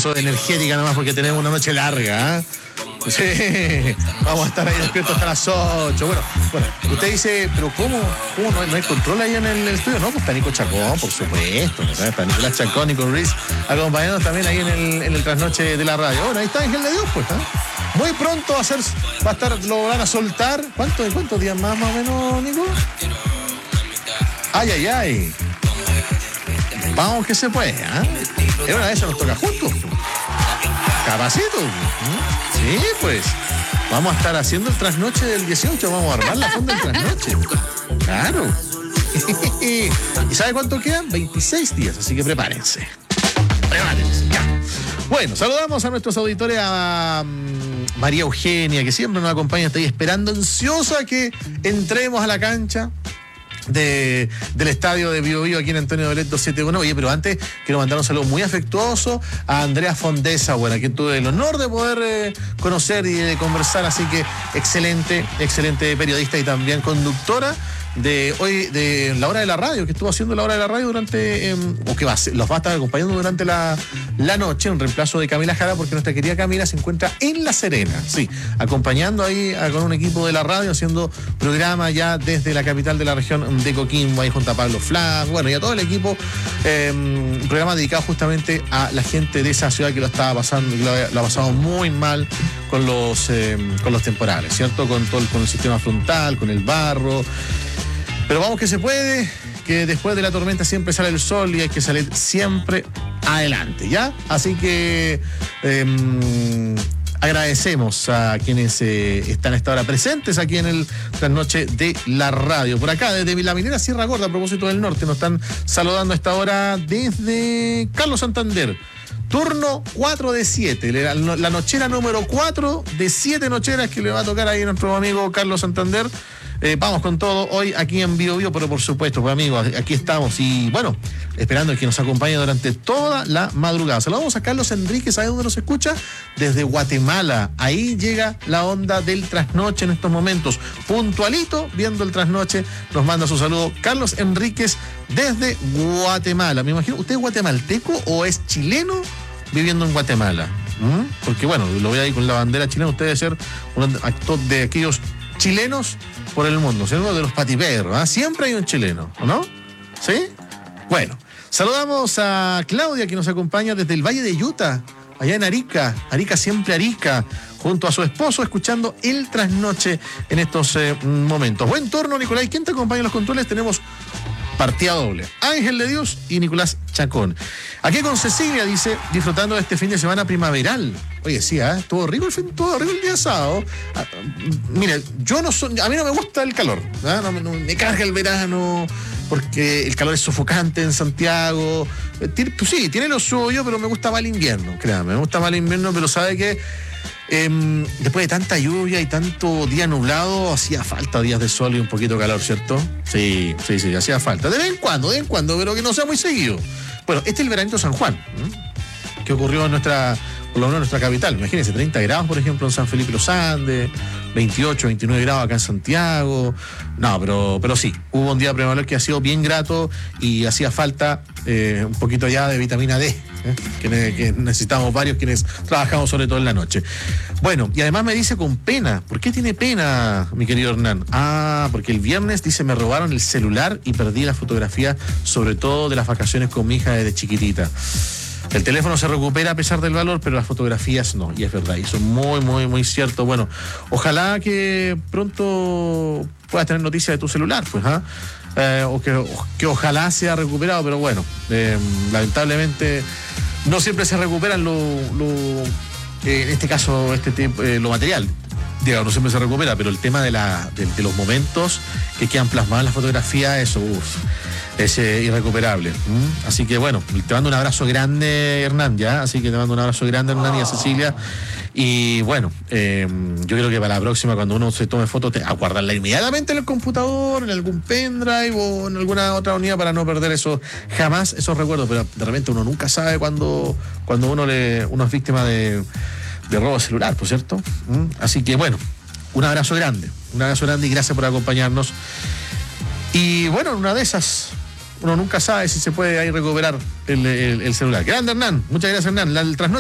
pozo de energética nomás porque tenemos una noche larga, ¿eh? Sí, vamos a estar ahí despiertos hasta las 8. Bueno, usted dice, pero ¿cómo no hay control ahí en el estudio? No, pues está Nico Chacón, por supuesto, ¿no? Está Nicolás Chacón, Nico Ruiz, acompañándonos también ahí en el trasnoche de la radio. Bueno, ahí está Ángel de Dios, pues, ¿eh? Muy pronto va a estar, lo van a soltar. ¿Cuántos días más o menos, Nico? Ay. Vamos que se puede, ¿eh? Y una vez nos toca juntos. Capacito. Sí, pues. Vamos a estar haciendo el trasnoche del 18. Vamos a armar la fonda del trasnoche. Claro. ¿Y sabe cuánto quedan? 26 días, así que prepárense. Ya. Bueno, saludamos a nuestros auditores, a María Eugenia, que siempre nos acompaña, está ahí esperando ansiosa que entremos a la cancha del estadio de Bio Bio aquí en Antonio Dolet 271. Oye, pero antes quiero mandar un saludo muy afectuoso a Andrea Fondesa, bueno, a quien tuve el honor de poder conocer y de conversar, así que excelente periodista y también conductora de la hora de la radio, que estuvo haciendo la hora de la radio durante, los va a estar acompañando durante la noche, en reemplazo de Camila Jara, porque nuestra querida Camila se encuentra en La Serena, sí, acompañando ahí con un equipo de la radio, haciendo programa ya desde la capital de la región de Coquimbo, ahí junto a Pablo Flack, bueno, y a todo el equipo, un programa dedicado justamente a la gente de esa ciudad que lo estaba pasando, que lo ha pasado muy mal con los temporales, ¿cierto? Con el sistema frontal, con el barro. Pero vamos que se puede, que después de la tormenta siempre sale el sol y hay que salir siempre adelante, ¿ya? Así que agradecemos a quienes están a esta hora presentes aquí en el trasnoche de la radio. Por acá, desde la minera Sierra Gorda, a propósito del norte, nos están saludando a esta hora desde Carlos Santander. Turno 4 de 7, la nochera número 4 de 7 nocheras que le va a tocar ahí a nuestro amigo Carlos Santander. Vamos con todo hoy aquí en Bio Bio, pero por supuesto, pues amigos, aquí estamos y bueno, esperando que nos acompañe durante toda la madrugada. Saludamos a Carlos Enríquez, ¿sabe dónde nos escucha? Desde Guatemala. Ahí llega la onda del trasnoche en estos momentos. Puntualito, viendo el trasnoche, nos manda su saludo Carlos Enríquez desde Guatemala. Me imagino, ¿usted es guatemalteco o es chileno viviendo en Guatemala? Porque bueno, lo veo ahí con la bandera chilena, usted debe ser un actor de aquellos chilenos por el mundo, ¿cierto? De los patiperros, ¿eh? Siempre hay un chileno, ¿o no? ¿Sí? Bueno, saludamos a Claudia, que nos acompaña desde el Valle de Utah, allá en Arica, siempre Arica, junto a su esposo, escuchando el trasnoche en estos momentos. Buen turno, Nicolás. ¿Quién te acompaña en los controles? Tenemos partida doble, Ángel de Dios y Nicolás Chacón. Aquí con Cecilia, dice, disfrutando de este fin de semana primaveral. Oye, sí, estuvo rico el día sábado. Mire, a mí no me gusta el calor, no me carga el verano, porque el calor es sofocante en Santiago. Sí, tiene lo suyo, pero me gusta más el invierno, créame, me gusta más el invierno, pero sabe que después de tanta lluvia y tanto día nublado, hacía falta días de sol y un poquito de calor, ¿cierto? Sí, hacía falta. De vez en cuando, pero que no sea muy seguido. Bueno, este es el veranito San Juan, que ocurrió por lo menos en nuestra capital. Imagínense, 30 grados, por ejemplo, en San Felipe Los Andes, 28, 29 grados acá en Santiago. No, pero sí, hubo un día primaveral que ha sido bien grato y hacía falta un poquito ya de vitamina D, que necesitamos varios quienes trabajamos sobre todo en la noche. Bueno, y además me dice con pena. ¿Por qué tiene pena, mi querido Hernán? Porque el viernes, dice, me robaron el celular y perdí la fotografía, sobre todo de las vacaciones con mi hija desde chiquitita. El teléfono se recupera a pesar del valor, pero las fotografías no, y es verdad, y eso es muy, muy, muy cierto. Bueno, ojalá que pronto puedas tener noticia de tu celular, pues, o que ojalá sea recuperado, pero bueno, lamentablemente no siempre se recuperan en este caso, lo material. Digamos, no siempre se recupera, pero el tema de los momentos que quedan plasmados en la fotografía, eso, es irrecuperable. Así que bueno, te mando un abrazo grande, Hernán, ya. Así que te mando un abrazo grande, Hernán, y a Cecilia. Y bueno, yo creo que para la próxima, cuando uno se tome fotos, a guardarla inmediatamente en el computador, en algún pendrive o en alguna otra unidad para no perder jamás esos recuerdos. Pero de repente uno nunca sabe cuando uno es víctima de robo de celular, ¿por cierto? Así que bueno, un abrazo grande y gracias por acompañarnos. Y bueno, en una de esas, uno nunca sabe si se puede ahí recuperar el celular. Grande, Hernán. Muchas gracias, Hernán. El trasnoche